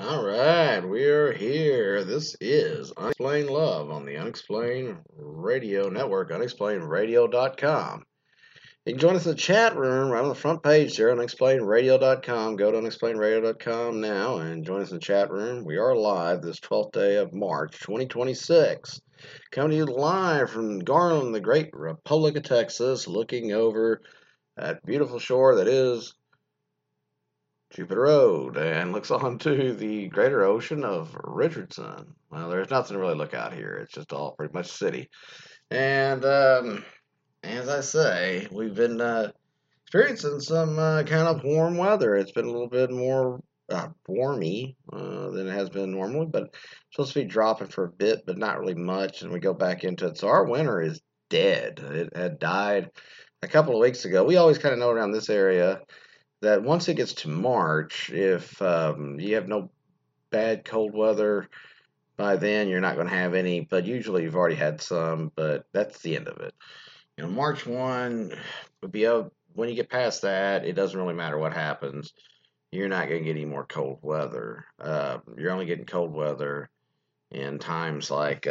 All right, we're here. This is Unexplained Love on the Unexplained Radio Network, unexplainеdradio.com. You can join us in the chat room right on the front page there, unexplainеdradio.com. Go to unexplainedradio.com now and join us in the chat room. We are live this 12th day of March, 2026. Coming to you live from Garland, the great Republic of Texas, looking over that beautiful shore that is Jupiter Road and looks onto the greater ocean of Richardson. Well, there's nothing to really look out here. It's just all pretty much city. And as I say, we've been experiencing some kind of warm weather. It's been a little bit more warmy than it has been normally, but it's supposed to be dropping for a bit, but not really much. And we go back into it. So our winter is dead. It had died a couple of weeks ago. We always kind of know around this area that once it gets to March, if you have no bad cold weather by then, you're not going to have any. But usually you've already had some. But that's the end of it. March 1 would be when you get past that, it doesn't really matter what happens. You're not going to get any more cold weather. You're only getting cold weather in times like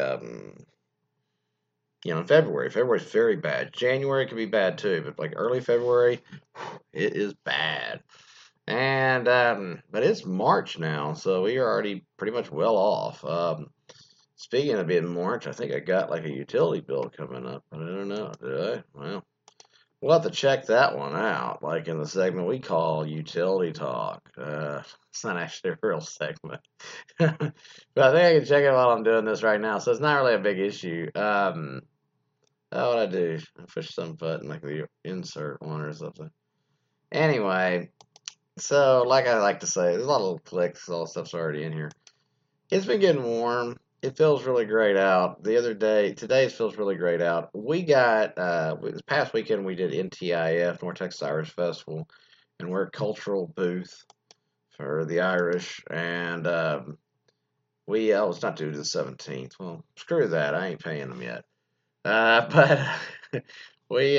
in February. February's very bad. January can be bad too, but like early February, it is bad. And but it's March now, so we are already pretty much well off. Speaking of being March, I think I got like a utility bill coming up. I don't know, did I? Well, we'll have to check that one out, like in the segment we call Utility Talk. It's not actually a real segment, but I think I can check it while I'm doing this right now, so it's not really a big issue. What I do? I push some button like the insert one or something. Anyway. So, like I like to say, there's a lot of little clicks. All the stuff's already in here. It's been getting warm. It feels really great out. Today it feels really great out. We got, this past weekend we did NTIF, North Texas Irish Festival, and we're a cultural booth for the Irish. And it's not due to the 17th. Well, screw that. I ain't paying them yet. But we,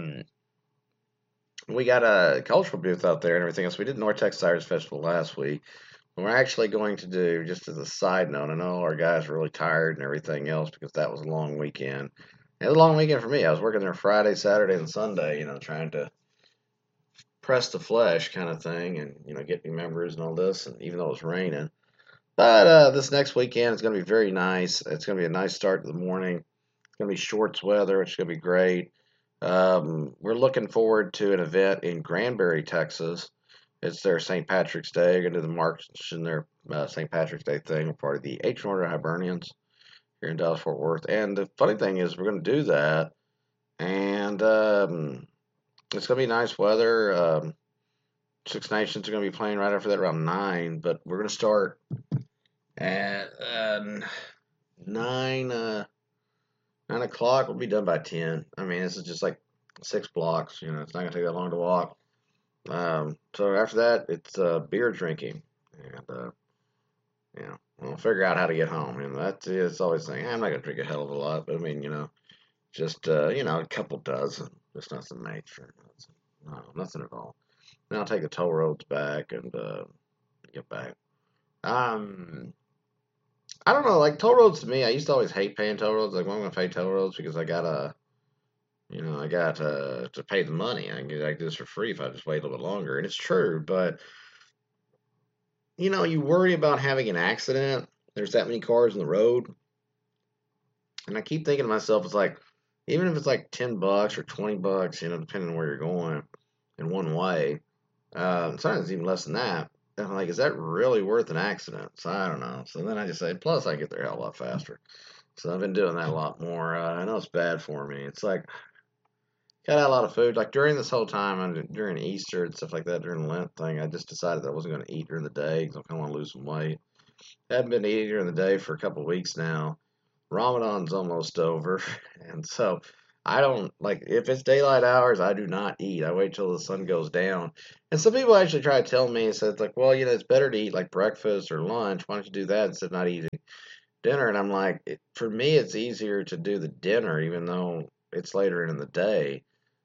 we got a cultural booth out there and everything else. We did North Texas Irish Festival last week. And we're actually going to do, just as a side note, I know our guys were really tired and everything else because that was a long weekend. It was a long weekend for me. I was working there Friday, Saturday, and Sunday, trying to press the flesh kind of thing and, get new members and all this, and even though it was raining. But this next weekend is going to be very nice. It's going to be a nice start to the morning. It's going to be shorts weather, which is going to be great. We're looking forward to an event in Granbury, Texas. It's their St. Patrick's Day. They're going to do the march in their St. Patrick's Day thing. We're part of the H Order of Hibernians here in Dallas Fort Worth. And the funny thing is, we're going to do that, and it's going to be nice weather. Six Nations are going to be playing right after that around 9, but we're going to start at 9. 9 o'clock, we'll be done by 10. I mean, this is just like 6 blocks. It's not going to take that long to walk. So after that, it's beer drinking. And, we'll figure out how to get home. And it's always saying, I'm not going to drink a hell of a lot. But I mean, just, a couple dozen. Just nothing major. No, nothing at all. Then I'll take the toll roads back and get back. I don't know, like toll roads to me, I used to always hate paying toll roads. Like, well, I'm going to pay toll roads because I got to pay the money. I can do this for free if I just wait a little bit longer. And it's true, but, you worry about having an accident. There's that many cars on the road. And I keep thinking to myself, it's like, even if it's like $10 or $20, depending on where you're going in one way, sometimes even less than that. I'm like, is that really worth an accident? So I don't know. So then I just say, plus I get there a hell of a lot faster. So I've been doing that a lot more. I know it's bad for me. It's like, got out a lot of food. Like during this whole time, during Easter and stuff like that, during the Lent thing, I just decided that I wasn't going to eat during the day because I kind of want to lose some weight. I haven't been eating during the day for a couple of weeks now. Ramadan's almost over. And so I don't, like, if it's daylight hours, I do not eat. I wait till the sun goes down. And some people actually try to tell me, it's like, well, it's better to eat like breakfast or lunch. Why don't you do that instead of not eating dinner? And I'm like, for me, it's easier to do the dinner, even though it's later in the day.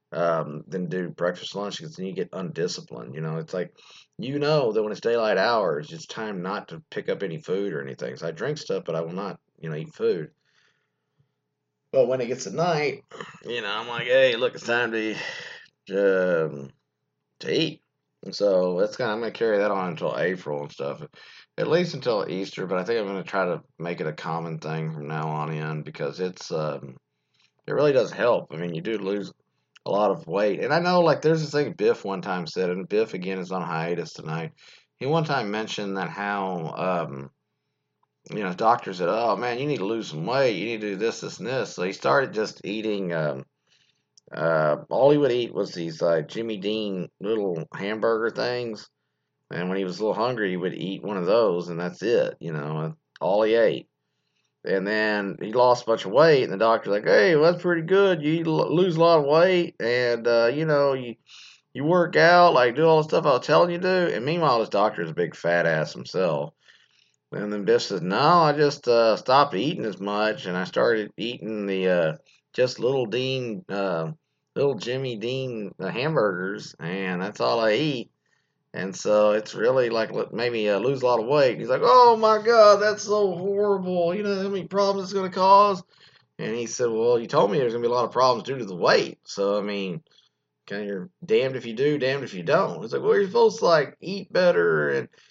than do breakfast, lunch, because then you get undisciplined. It's like, that when it's daylight hours, it's time not to pick up any food or anything. So I drink stuff, but I will not, eat food. But when it gets to night, I'm like, hey, look, it's time um, to eat. And so I'm gonna carry that on until April and stuff, at least until Easter. But I think I'm gonna try to make it a common thing from now on in, because it really does help. I mean, you do lose a lot of weight, and I know, like, there's this thing Biff one time said, and Biff again is on hiatus tonight. He one time mentioned that how doctor said, "Oh man, you need to lose some weight. You need to do this, this, and this." So he started just eating. All he would eat was these Jimmy Dean little hamburger things, and when he was a little hungry, he would eat one of those, and that's it. All he ate. And then he lost a bunch of weight, and the doctor's like, "Hey, well, that's pretty good. You lose a lot of weight, and you work out, like do all the stuff I was telling you to do." And meanwhile, this doctor is a big fat ass himself. And then Biff says, "No, I just stopped eating as much, and I started eating the just little Jimmy Dean hamburgers, and that's all I eat. And so it's really like made me lose a lot of weight." He's like, "Oh my God, that's so horrible. You know how many problems it's going to cause?" And he said, "Well, you told me there's going to be a lot of problems due to the weight. So, I mean, kind of you're damned if you do, damned if you don't." It's like, "Well, you're supposed to like eat better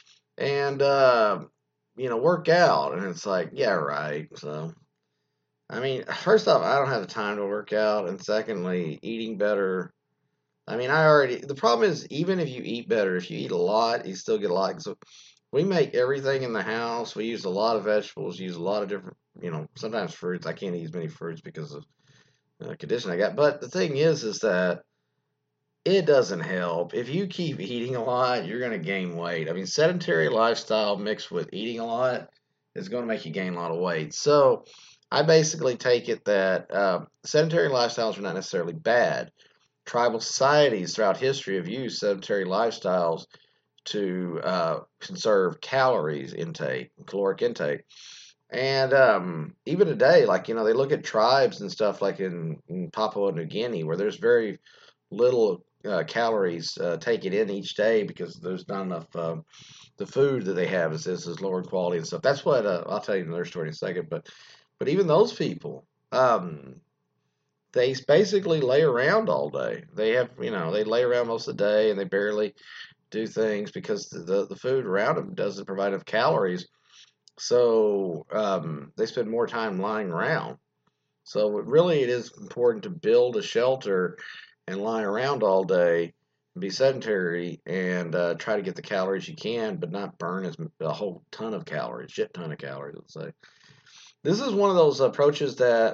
and work out." And it's like, yeah, right. So, I mean, first off, I don't have the time to work out. And secondly, eating better. I mean, the problem is, even if you eat better, if you eat a lot, you still get a lot. So we make everything in the house. We use a lot of vegetables, use a lot of different, sometimes fruits. I can't eat as many fruits because of the condition I got. But the thing is that it doesn't help. If you keep eating a lot, you're going to gain weight. I mean, sedentary lifestyle mixed with eating a lot is going to make you gain a lot of weight. So I basically take it that sedentary lifestyles are not necessarily bad. Tribal societies throughout history have used sedentary lifestyles to conserve calories intake, caloric intake. And even today, like, they look at tribes and stuff like in Papua New Guinea, where there's very little calories taken in each day because there's not enough. The food that they have is lower quality and stuff. That's what I'll tell you another story in a second. But even those people, they basically lay around all day. They have, they lay around most of the day, and they barely do things because the food around them doesn't provide enough calories. So they spend more time lying around. So it is important to build a shelter and lie around all day, be sedentary, and try to get the calories you can, but not burn a whole ton of calories, shit ton of calories, let's say. This is one of those approaches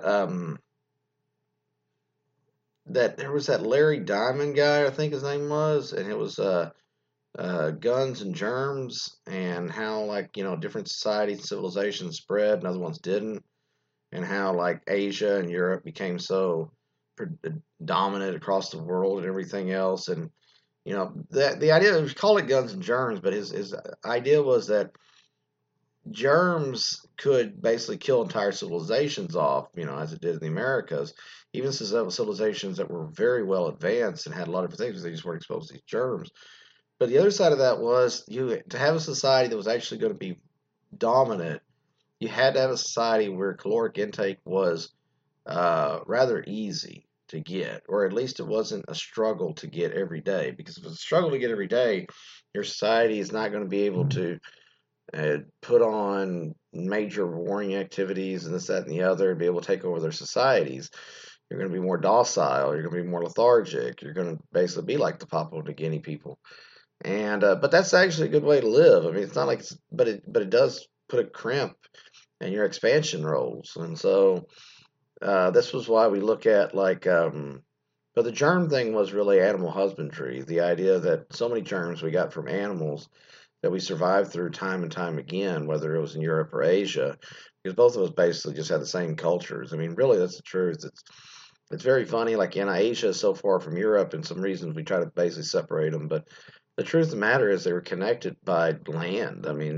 that there was that Larry Diamond guy, I think his name was, and it was Guns and Germs, and how, like, different societies and civilizations spread and other ones didn't, and how, like, Asia and Europe became so dominant across the world and everything else. And the idea, we call it Guns and Germs, but his idea was that germs could basically kill entire civilizations off, as it did in the Americas. Even civilizations that were very well advanced and had a lot of different things, they just weren't exposed to these germs. But the other side of that was, to have a society that was actually going to be dominant, you had to have a society where caloric intake was rather easy to get, or at least it wasn't a struggle to get every day. Because if it's a struggle to get every day, your society is not going to be able to put on major warring activities and this, that, and the other, and be able to take over their societies. You're going to be more docile. You're going to be more lethargic. You're going to basically be like the Papua New Guinea people. And but that's actually a good way to live. I mean, it's not like but it does put a crimp in your expansion roles. And so this was why we look at, like, but the germ thing was really animal husbandry. The idea that so many germs we got from animals that we survived through time and time again, whether it was in Europe or Asia, because both of us basically just had the same cultures. I mean, really, that's the truth. It's very funny. Like, in Asia is so far from Europe, and some reasons we try to basically separate them, but the truth of the matter is they were connected by land. I mean,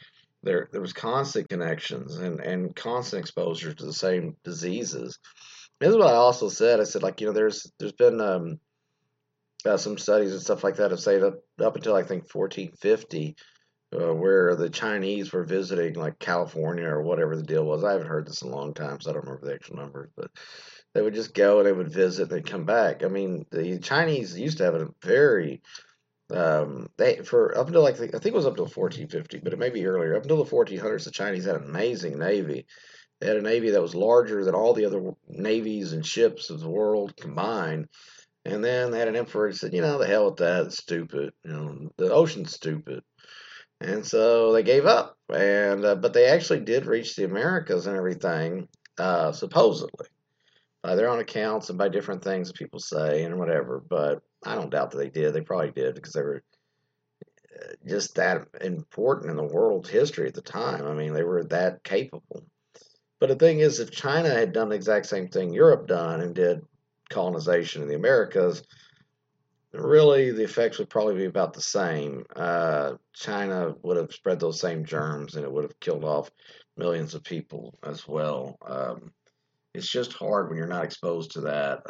there was constant connections and constant exposure to the same diseases. This is what I also said. I said, like, there's been some studies and stuff like that have said up until I think 1450, where the Chinese were visiting like California or whatever the deal was. I haven't heard this in a long time, so I don't remember the actual numbers, but they would just go and they would visit and they'd come back. I mean, the Chinese used to have a very they for up until like I think it was up until 1450, but it may be earlier. Up until the 1400s, the Chinese had an amazing navy. They had a navy that was larger than all the other navies and ships of the world combined. And then they had an emperor who said, the hell with that, it's stupid. The ocean's stupid. And so they gave up. And but they actually did reach the Americas and everything, supposedly, by their own accounts and by different things that people say and whatever. But I don't doubt that they did. They probably did because they were just that important in the world's history at the time. I mean, they were that capable. But the thing is, if China had done the exact same thing Europe done and did colonization in the Americas, really the effects would probably be about the same. China would have spread those same germs and it would have killed off millions of people as well. It's just hard when you're not exposed to that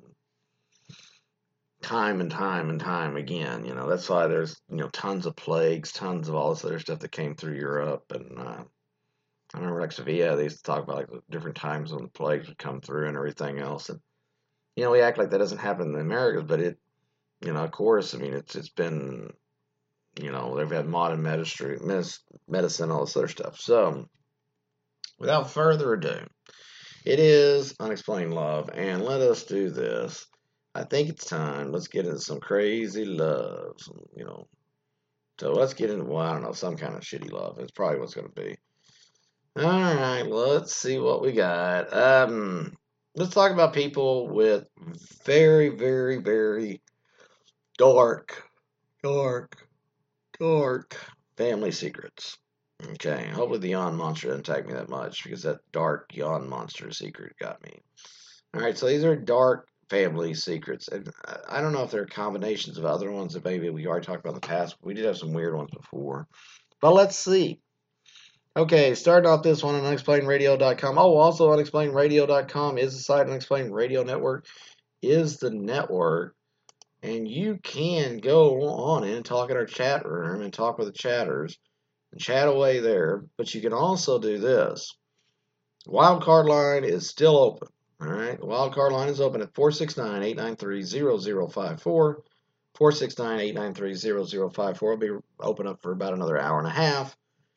time and time and time again. That's why there's tons of plagues, tons of all this other stuff that came through Europe. And I remember like Sevilla, they used to talk about like the different times when the plagues would come through and everything else. And we act like that doesn't happen in the Americas, but it, of course, I mean it's been, they've had modern medicine, all this other stuff. So without further ado, it is Unexplained Love, and let us do this. I think it's time. Let's get into some crazy love, So let's get into, well, I don't know, some kind of shitty love. It's probably what's going to be. All right, let's see what we got. Let's talk about people with very, very, very dark, dark, dark family secrets. Okay, hopefully the yawn monster didn't attack me that much because that dark yawn monster secret got me. All right, so these are dark family secrets, and I don't know if they're combinations of other ones that maybe we already talked about in the past. We did have some weird ones before, but let's see. Okay, starting off this one on unexplainedradio.com. Oh, also unexplainedradio.com is the site. Unexplained Radio Network is the network. And you can go on and talk in our chat room and talk with the chatters and chat away there. But you can also do this. Wildcard line is still open. All right. The wildcard line is open at 469-893-0054. 469-893-0054. It'll be open up for about another hour and a half.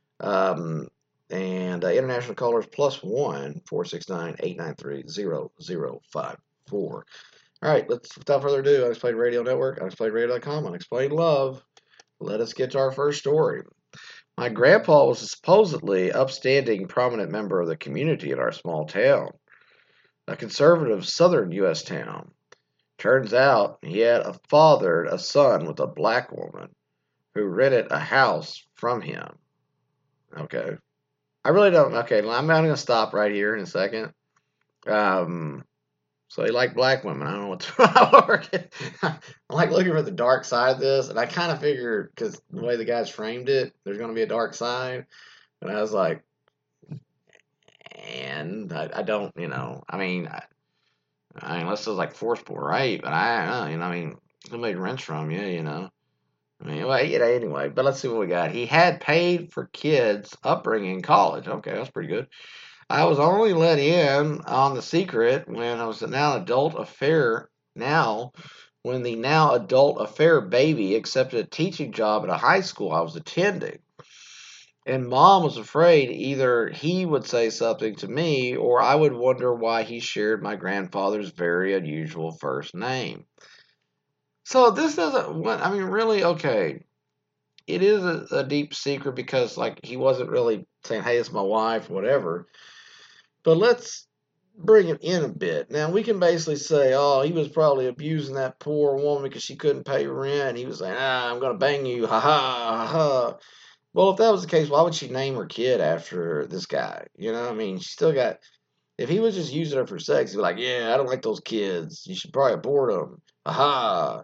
And international callers +1 469-893-0054. All right, without further ado, Unexplained Radio Network, unexplainedradio.com, Unexplained Love. Let us get to our first story. My grandpa was a supposedly upstanding, prominent member of the community in our small town, a conservative southern U.S. town. Turns out he had fathered a son with a black woman who rented a house from him. Okay. I really don't. Okay, I'm going to stop right here in a second. So he liked black women. I don't know what's I'm like looking for the dark side of this, and I kind of figured because the way the guys framed it, there's going to be a dark side, and I was like, and I don't, I mean, unless it was like forcible rape, but I don't know, I mean, somebody rents from you, I mean, well, anyway, but let's see what we got. He had paid for kids' upbringing in college. Okay, that's pretty good. I was only let in on the secret when I was when the now adult affair baby accepted a teaching job at a high school I was attending. And mom was afraid either he would say something to me or I would wonder why he shared my grandfather's very unusual first name. So this doesn't, I mean, really, okay. It is a deep secret because, like, he wasn't really saying, hey, it's my wife, whatever. But let's bring it in a bit. Now, we can basically say, oh, he was probably abusing that poor woman because she couldn't pay rent. He was saying, I'm going to bang you, ha ha, ha ha. Well, if that was the case, why would she name her kid after this guy? I mean, she still got, if he was just using her for sex, he'd be like, yeah, I don't like those kids. You should probably abort them. Ha ha.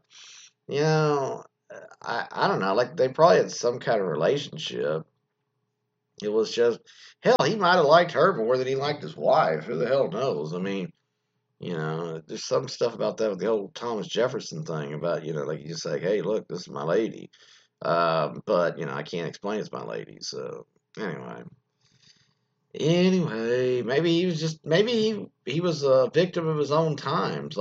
I don't know. Like, they probably had some kind of relationship. It was just, hell, he might have liked her more than he liked his wife. Who the hell knows? I mean, There's some stuff about that with the whole Thomas Jefferson thing about, like you just say, hey, look, this is my lady. But, I can't explain it's my lady. So, anyway. Anyway, maybe he was a victim of his own times.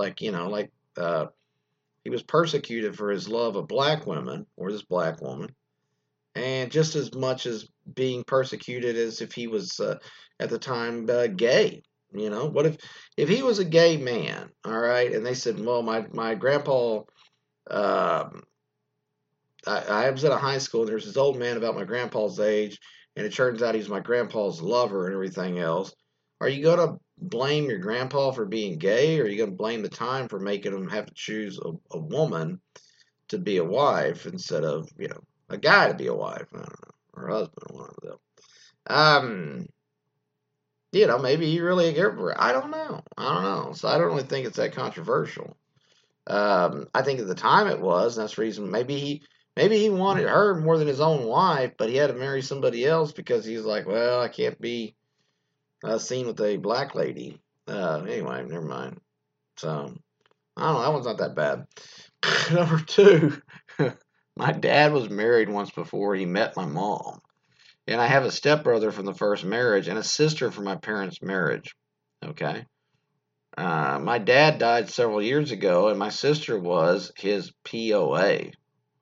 He was persecuted for his love of black women, or this black woman, and just as much as being persecuted as if he was at the time gay. What if he was a gay man, all right, and they said, well, my grandpa, um, I was at a high school and there's this old man about my grandpa's age, and it turns out he's my grandpa's lover and everything else. Are you gonna blame your grandpa for being gay, or are you gonna blame the time for making him have to choose a woman to be a wife instead of, a guy to be a wife? I don't know, or a husband, one of them. Um, maybe he really cared for her. I don't know. I don't know. So I don't really think it's that controversial. I think at the time it was. And that's the reason maybe he wanted her more than his own wife, but he had to marry somebody else because he's like, well, I can't be seen with a black lady. Anyway, never mind. So I don't know. That one's not that bad. Number two, my dad was married once before he met my mom. And I have a stepbrother from the first marriage and a sister from my parents' marriage. Okay. My dad died several years ago, and my sister was his POA.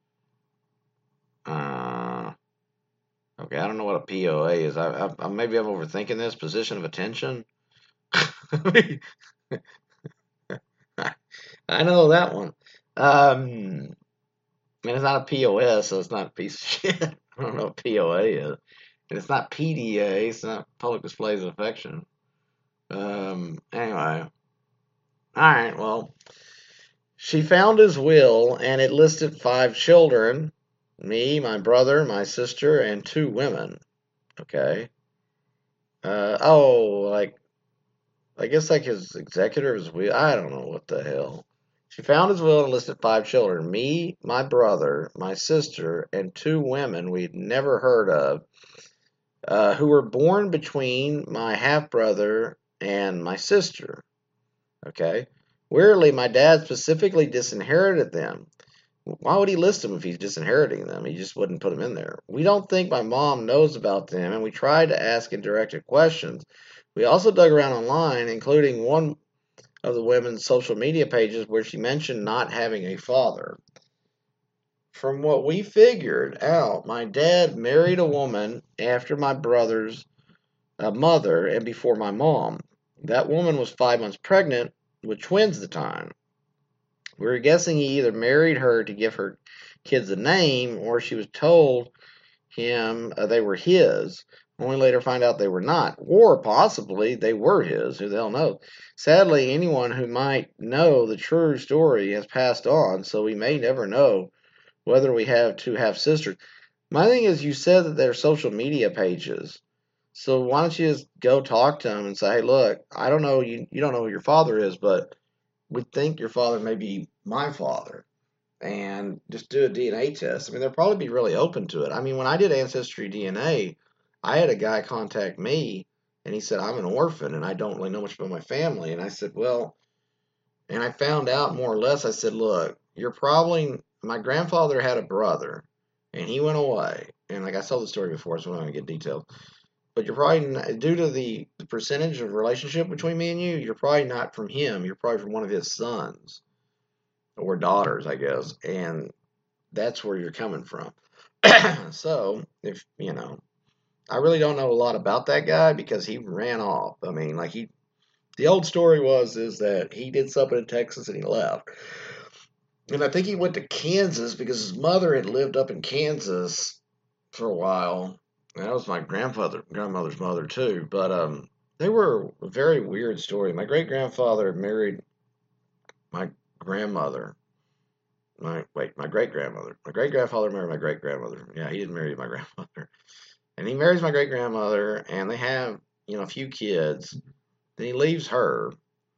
Okay, I don't know what a POA is. Maybe I'm overthinking this. Position of attention. I know that one. And it's not a POS, so it's not a piece of shit. I don't know what POA is. And it's not PDA. It's not public displays of affection. Anyway. Alright, well. She found his will, and it listed 5 children. Me, my brother, my sister, and 2 women. Okay. I guess like his executor's will. I don't know what the hell. She found his will and listed 5 children. Me, my brother, my sister, and 2 women we'd never heard of, who were born between my half brother and my sister. Okay. Weirdly, my dad specifically disinherited them. Why would he list them if he's disinheriting them? He just wouldn't put them in there. We don't think my mom knows about them, and we tried to ask indirected questions. We also dug around online, including one of the women's social media pages where she mentioned not having a father. From what we figured out, my dad married a woman after my brother's mother and before my mom. That woman was 5 months pregnant with twins at the time. We were guessing he either married her to give her kids a name, or she was told him they were his, only later find out they were not. Or possibly they were his. Who the hell knows? Sadly, anyone who might know the true story has passed on, so we may never know whether we have 2 half-sisters. My thing is, you said that they're social media pages. So why don't you just go talk to them and say, hey, look, I don't know, you don't know who your father is, but we think your father may be my father. And just do a DNA test. I mean, they'll probably be really open to it. I mean, when I did Ancestry DNA, I had a guy contact me, and he said, I'm an orphan, and I don't really know much about my family. And I said, well, and I found out more or less, I said, look, my grandfather had a brother, and he went away. And like I told the story before, so I'm not going to get detailed. But you're probably, due to the percentage of relationship between me and you, you're probably not from him. You're probably from one of his sons or daughters, I guess. And that's where you're coming from. So, if, I really don't know a lot about that guy because he ran off. I mean, the old story is that he did something in Texas and he left. And I think he went to Kansas because his mother had lived up in Kansas for a while. And that was my grandmother's mother too. But they were a very weird story. My great grandfather married my grandmother. My great grandmother. My great grandfather married my great grandmother. Yeah, he didn't marry my grandmother. And he marries my great grandmother, and they have a few kids. Then he leaves her,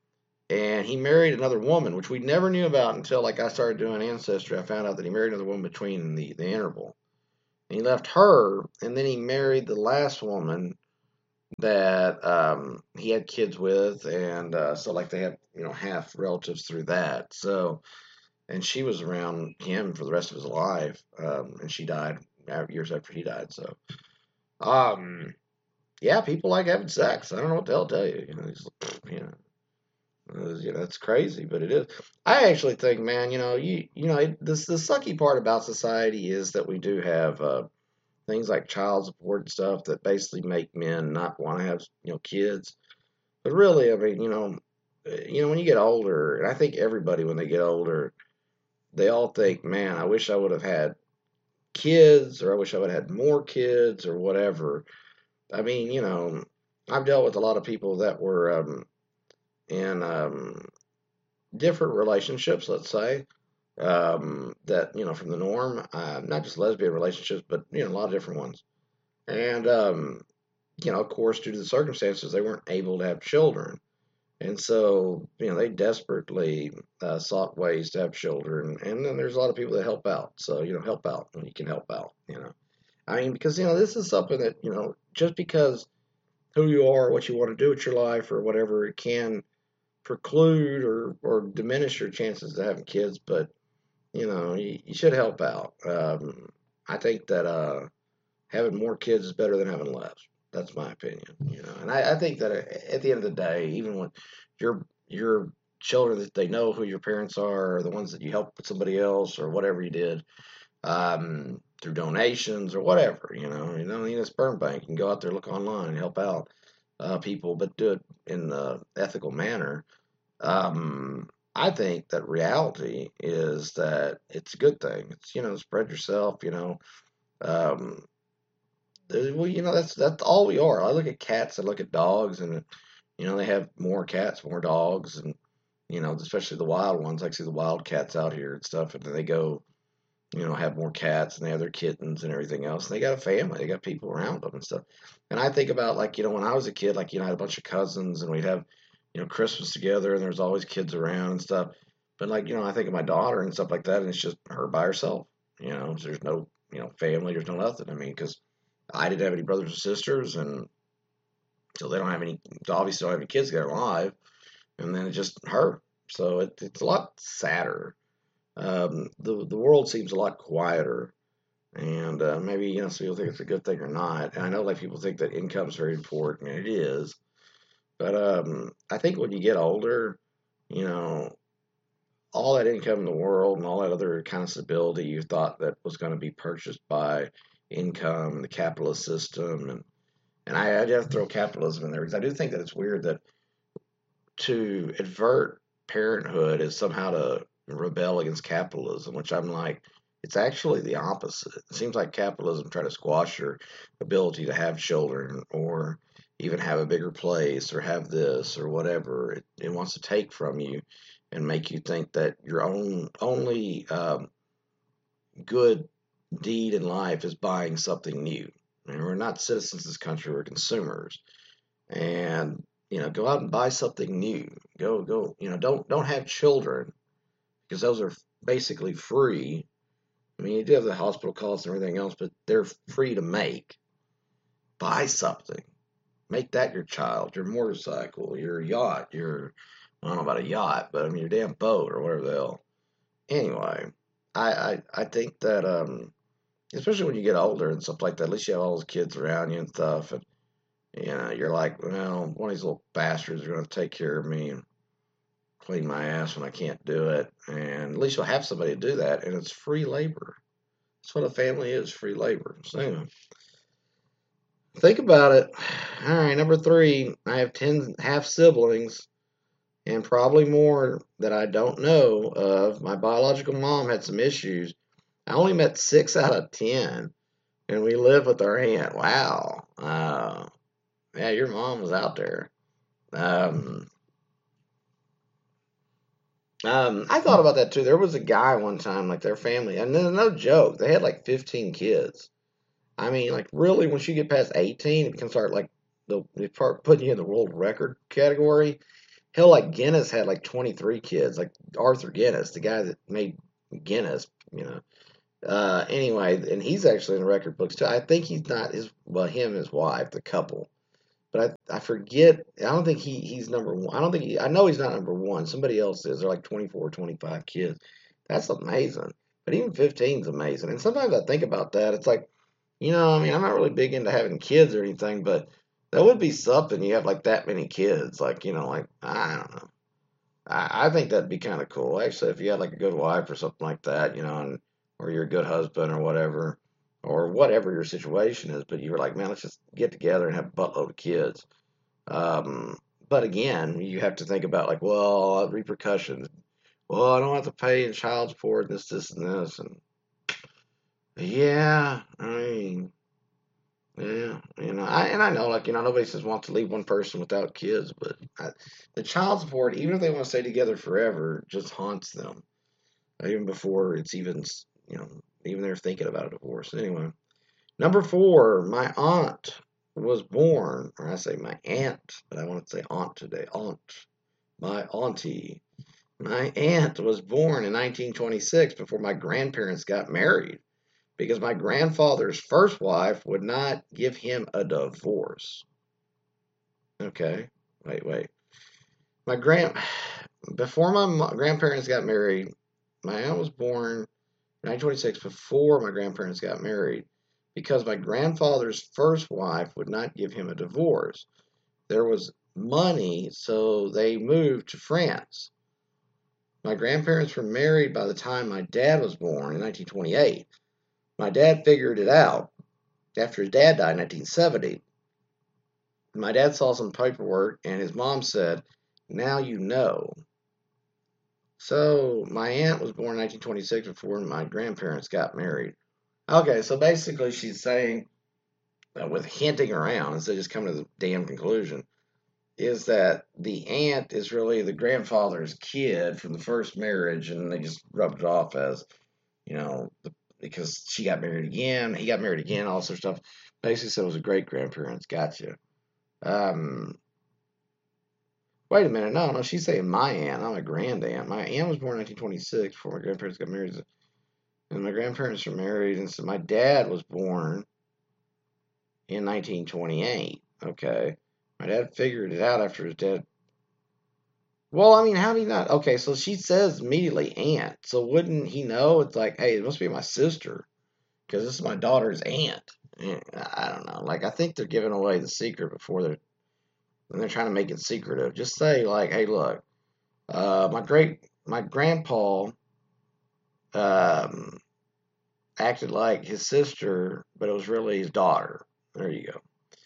and he married another woman, which we never knew about until I started doing Ancestry. I found out that he married another woman between the interval. And he left her, and then he married the last woman that he had kids with, and so like they have half relatives through that. So and she was around him for the rest of his life, and she died years after he died. So um, yeah, people like having sex. I don't know what the hell to tell you. You know, it's crazy, but it is. I actually think, man, this the sucky part about society is that we do have things like child support and stuff that basically make men not want to have kids. But really, I mean, when you get older, and I think everybody when they get older, they all think, man, I wish I would have had kids, or I wish I would have had more kids, or whatever. I mean, I've dealt with a lot of people that were in different relationships, let's say, that, from the norm, not just lesbian relationships, but, a lot of different ones. And, of course, due to the circumstances, they weren't able to have children. And so, they desperately sought ways to have children. And then there's a lot of people that help out. So, help out when you can help out. I mean, because, this is something that, just because who you are, what you want to do with your life or whatever, it can preclude or diminish your chances of having kids. But, you should help out. I think that having more kids is better than having less. That's my opinion. And I think that at the end of the day, even when your children that they know who your parents are, or the ones that you helped with somebody else or whatever you did, through donations or whatever, you don't need a sperm bank. You can go out there, look online, and help out people, but do it in the ethical manner. I think that reality is that it's a good thing. It's spread yourself. Um, well, that's all we are. I look at cats, I look at dogs, and they have more cats, more dogs, and especially the wild ones. I see the wild cats out here and stuff, and then they go, have more cats, and they have their kittens and everything else. And they got a family, they got people around them and stuff. And I think about like when I was a kid, like I had a bunch of cousins, and we'd have Christmas together, and there's always kids around and stuff. But like I think of my daughter and stuff like that, and it's just her by herself. There's no family, there's no nothing. I mean, because I didn't have any brothers or sisters, and so they don't have any. Obviously, don't have any kids that are alive, and then it's just her. So it's a lot sadder. The world seems a lot quieter, and maybe some people think it's a good thing or not. And I know like people think that income is very important, and it is. But I think when you get older, you know, all that income in the world and all that other kind of stability you thought that was going to be purchased by income, the capitalist system, and I have to throw capitalism in there because I do think that it's weird that to advert parenthood is somehow to rebel against capitalism, which I'm like, it's actually the opposite. It seems like capitalism try to squash your ability to have children or even have a bigger place or have this or whatever. It wants to take from you and make you think that your only good deed in life is buying something new. And we're not citizens of this country; we're consumers. And go out and buy something new. Go. Don't have children because those are basically free. I mean, you do have the hospital costs and everything else, but they're free to make. Buy something. Make that your child, your motorcycle, your yacht, I don't know about a yacht, but I mean your damn boat or whatever the hell. Anyway, I think that especially when you get older and stuff like that, at least you have all those kids around you and stuff, and you're like, well, one of these little bastards are going to take care of me and clean my ass when I can't do it, and at least you'll have somebody to do that, and it's free labor. That's what a family is, free labor. So anyway, think about it. All right, number 3, I have 10 half siblings and probably more that I don't know of. My biological mom had some issues. I only met 6 out of 10, and we live with our aunt. Wow. Yeah, your mom was out there. Um, I thought about that too. There was a guy one time, like their family, and then no joke, they had like 15 kids. I mean, like really, once you get past 18, it can start like they start putting you in the world record category. Hell, like Guinness had like 23 kids, like Arthur Guinness, the guy that made Guinness, you know. Anyway, and he's actually in the record books too. I think he's not his, well, him and his wife, the couple. but I forget. I don't think he's number one. I don't think I know he's not number one. Somebody else is. They're like 24, 25 kids. That's amazing. But even 15 is amazing. And sometimes I think about that. It's like, I mean, I'm not really big into having kids or anything, but that would be something. You have like that many kids. Like, like, I don't know. I think that'd be kind of cool. Actually, if you had like a good wife or something like that, and or you're a good husband or whatever your situation is, but you were like, man, let's just get together and have a buttload of kids. Um, but again, you have to think about like, well, repercussions. Well, I don't have to pay in child support, this, and this, and yeah, I mean, yeah, I know, like, nobody says wants to leave one person without kids, but the child support, even if they want to stay together forever, just haunts them, even before it's even, you know, even they're thinking about a divorce. Anyway, number four, my aunt was born, or I say my aunt, but I want to say aunt today, my auntie. My aunt was born in 1926 before my grandparents got married because my grandfather's first wife would not give him a divorce. Okay, wait. My grand before my grandparents got married, my aunt was born in 1926 before my grandparents got married because my grandfather's first wife would not give him a divorce. There was money, so they moved to France. My grandparents were married by the time my dad was born in 1928. My dad figured it out after his dad died in 1970. My dad saw some paperwork, and his mom said, now you know. So my aunt was born in 1926 before my grandparents got married. Okay, so basically she's saying, with hinting around instead of just coming to the damn conclusion, is that the aunt is really the grandfather's kid from the first marriage, and they just rubbed it off as, because she got married again, he got married again, all sorts of stuff. Basically said it was a great grandparents. Gotcha. Um, Wait a minute. No, she's saying my aunt, not my grand aunt. My aunt was born in 1926 before my grandparents got married. And my grandparents were married. And so my dad was born in 1928. Okay. My dad figured it out after his dad. Well, I mean, how do you not? Okay, so she says immediately aunt. So wouldn't he know? It's like, hey, it must be my sister because this is my daughter's aunt. I don't know. Like, I think they're giving away the secret before they're trying to make it secretive. Just say, like, hey, look, my grandpa um, acted like his sister, but it was really his daughter. There you go.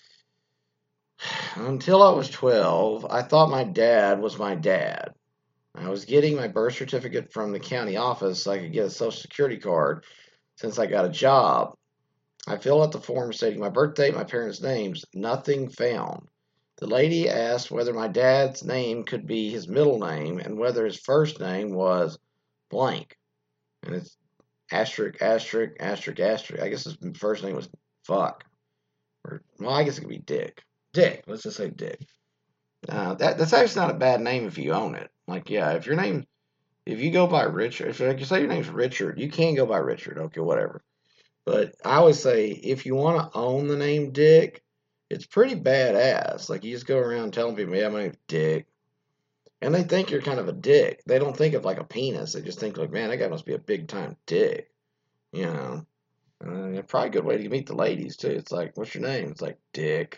Until I was 12, I thought my dad was my dad. I was getting my birth certificate from the county office so I could get a social security card since I got a job. I filled out the form stating my birth date, my parents' names. Nothing found. The lady asked whether my dad's name could be his middle name and whether his first name was blank. And it's asterisk, asterisk, asterisk, asterisk. I guess his first name was fuck. Well, I guess it could be Dick. Dick. Let's just say Dick. That's actually not a bad name if you own it. Like, yeah, if you go by Richard, if like you say your name's Richard, you can go by Richard. Okay, whatever. But I always say if you want to own the name Dick, it's pretty badass. Like you just go around telling people, yeah, my name's Dick. And they think you're kind of a dick. They don't think of like a penis. They just think like, man, that guy must be a big time dick. You know. Probably a good way to meet the ladies too. It's like, what's your name? It's like Dick.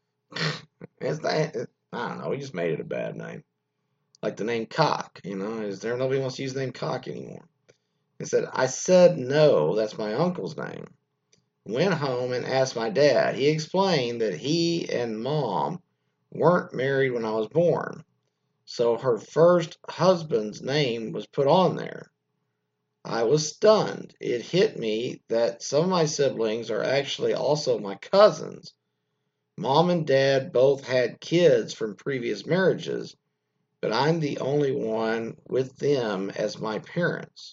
I don't know. We just made it a bad name. Like the name Cock. Is there nobody wants to use the name Cock anymore? I said no. That's my uncle's name. Went home and asked my dad. He explained that he and mom weren't married when I was born. So her first husband's name was put on there. I was stunned. It hit me that some of my siblings are actually also my cousins. Mom and dad both had kids from previous marriages, but I'm the only one with them as my parents.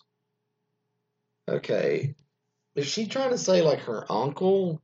Okay, is she trying to say like her uncle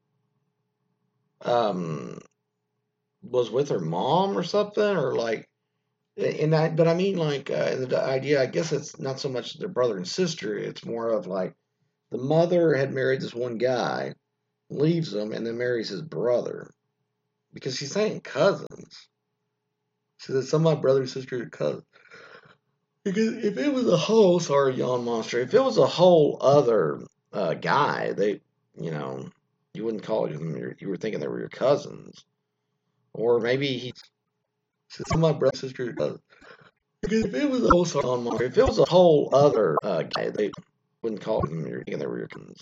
um was with her mom or something, or like but I mean like the idea, I guess it's not so much their brother and sister, it's more of like the mother had married this one guy, leaves him, and then marries his brother. because she's saying cousins. She said some of my brother, sister, cousin. Because if it was a whole, sorry, yawn monster, if it was a whole other guy, you know, you wouldn't call them. You were thinking they were your cousins, or maybe he said some of my brother, sister, cousin. Because if it was a whole, sorry, yawn monster, if it was a whole other guy, they wouldn't call them. You're thinking they were your cousins.